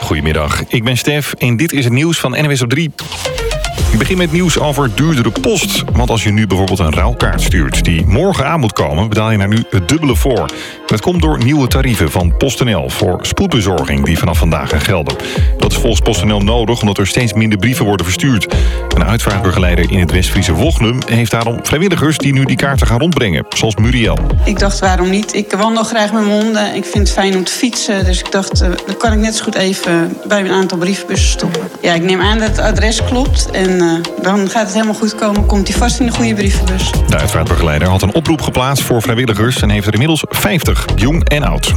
Goedemiddag, ik ben Stef en dit is het nieuws van NWS op 3. Ik begin met nieuws over duurdere post. Want als je nu bijvoorbeeld een rouwkaart stuurt die morgen aan moet komen, betaal je daar nu het dubbele voor. Dat komt door nieuwe tarieven van PostNL voor spoedbezorging die vanaf vandaag gaan gelden. Dat is volgens PostNL nodig omdat er steeds minder brieven worden verstuurd. Een uitvaartbegeleider in het West-Friese Wognum heeft daarom vrijwilligers die nu die kaarten gaan rondbrengen, zoals Muriel. Ik dacht, waarom niet? Ik wandel graag met mijn honden. Ik vind het fijn om te fietsen. Dus ik dacht, dan kan ik net zo goed even bij een aantal brievenbussen stoppen. Ja, ik neem aan dat het adres klopt en dan gaat het helemaal goed komen. Komt hij vast in de goede brievenbus. De uitvaartbegeleider had een oproep geplaatst voor vrijwilligers en heeft er inmiddels 50, jong en oud.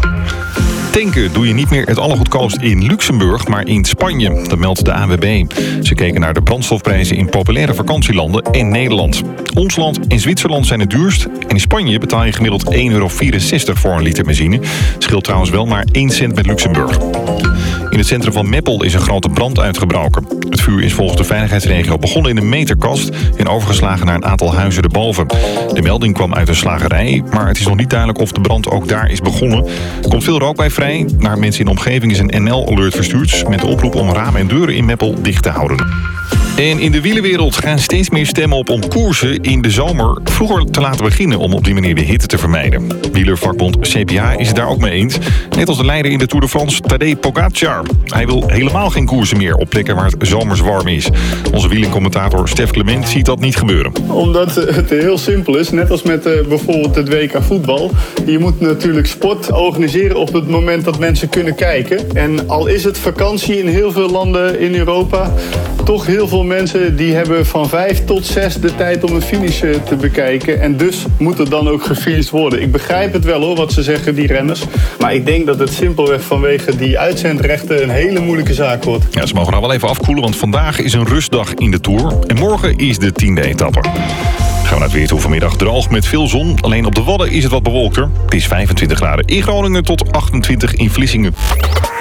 Tanken doe je niet meer het allergoedkoopst in Luxemburg, maar in Spanje. Dat meldt de ANWB. Ze keken naar de brandstofprijzen in populaire vakantielanden en Nederland. Ons land en Zwitserland zijn het duurst. En in Spanje betaal je gemiddeld €1,64 voor een liter benzine. Scheelt trouwens wel maar 1 cent met Luxemburg. In het centrum van Meppel is een grote brand uitgebroken. Het vuur is volgens de veiligheidsregio begonnen in een meterkast en overgeslagen naar een aantal huizen erboven. De melding kwam uit een slagerij, maar het is nog niet duidelijk of de brand ook daar is begonnen. Er komt veel rook bij vrij. Naar mensen in de omgeving is een NL-alert verstuurd met de oproep om ramen en deuren in Meppel dicht te houden. En in de wielerwereld gaan steeds meer stemmen op om koersen in de zomer vroeger te laten beginnen om op die manier de hitte te vermijden. Wielervakbond CPA is het daar ook mee eens. Net als de leider in de Tour de France, Tadej Pogacar. Hij wil helemaal geen koersen meer op plekken waar het zomers warm is. Onze wielercommentator Stef Clement ziet dat niet gebeuren. Omdat het heel simpel is, net als met bijvoorbeeld het WK voetbal. Je moet natuurlijk sport organiseren op het moment dat mensen kunnen kijken. En al is het vakantie in heel veel landen in Europa, toch heel veel mensen die hebben van 5 tot 6 de tijd om een finish te bekijken. En dus moet er dan ook gefinished worden. Ik begrijp het wel hoor, wat ze zeggen, die renners. Maar ik denk dat het simpelweg vanwege die uitzendrechten een hele moeilijke zaak wordt. Ja, ze mogen nou wel even afkoelen, want vandaag is een rustdag in de Tour. En morgen is de 10e etappe. Gaan we naar het weer toe. Vanmiddag droog met veel zon. Alleen op de Wadden is het wat bewolkter. Het is 25 graden in Groningen tot 28 in Vlissingen.